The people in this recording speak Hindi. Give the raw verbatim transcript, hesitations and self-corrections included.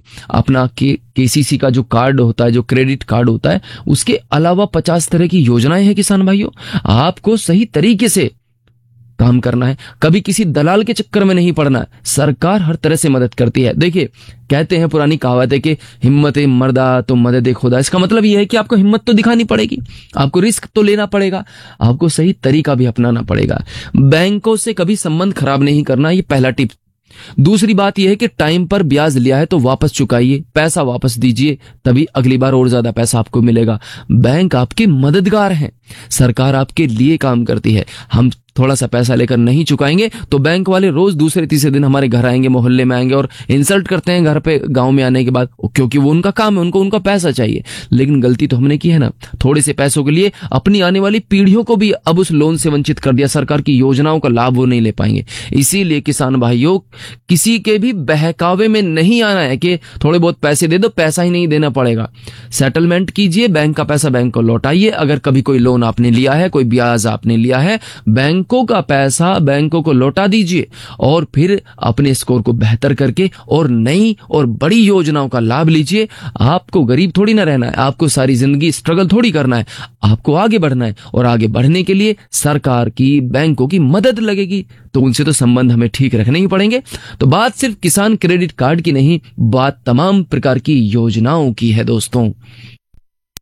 अपना के केसीसी का जो कार्ड होता है, जो क्रेडिट कार्ड होता है, उसके अलावा पचास तरह की योजनाएं हैं किसान भाइयों। आपको सही तरीके से काम करना है, कभी किसी दलाल के चक्कर में नहीं पड़ना है। सरकार हर तरह से मदद करती है। देखिए, कहते हैं, पुरानी कहावत है कि हिम्मत मर्दा तो मदद खुदा। इसका मतलब यह है कि आपको हिम्मत तो दिखानी पड़ेगी, आपको रिस्क तो लेना पड़ेगा, आपको सही तरीका भी अपनाना पड़ेगा। बैंकों से कभी संबंध खराब नहीं करना, ये पहला टिप। दूसरी बात यह है कि टाइम पर ब्याज लिया है तो वापस चुकाइए, पैसा वापस दीजिए, तभी अगली बार और ज्यादा पैसा आपको मिलेगा। बैंक आपके मददगार हैं, सरकार आपके लिए काम करती है। हम थोड़ा सा पैसा लेकर नहीं चुकाएंगे तो बैंक वाले रोज दूसरे तीसरे दिन हमारे घर आएंगे, मोहल्ले में आएंगे और इंसल्ट करते हैं घर पे, गांव में आने के बाद, क्योंकि वो उनका काम है, उनको उनका पैसा चाहिए। लेकिन गलती तो हमने की है ना, थोड़े से पैसों के लिए अपनी आने वाली पीढ़ियों को भी अब उस लोन से वंचित कर दिया। सरकार की योजनाओं का लाभ वो नहीं ले पाएंगे। इसीलिए किसान भाइयों, किसी के भी बहकावे में नहीं आना है कि थोड़े बहुत पैसे दे दो, पैसा ही नहीं देना पड़ेगा। सेटलमेंट कीजिए, बैंक का पैसा बैंक को लौटाइए। अगर कभी कोई लोन आपने लिया है, कोई ब्याज आपने लिया है, बैंक बैंकों का पैसा बैंकों को लौटा दीजिए और फिर अपने स्कोर को बेहतर करके और नई और बड़ी योजनाओं का लाभ लीजिए। आपको गरीब थोड़ी ना रहना है, आपको सारी जिंदगी स्ट्रगल थोड़ी करना है, आपको आगे बढ़ना है। और आगे बढ़ने के लिए सरकार की, बैंकों की मदद लगेगी, तो उनसे तो संबंध हमें ठीक रखने ही पड़ेंगे। तो बात सिर्फ किसान क्रेडिट कार्ड की नहीं, बात तमाम प्रकार की योजनाओं की है दोस्तों।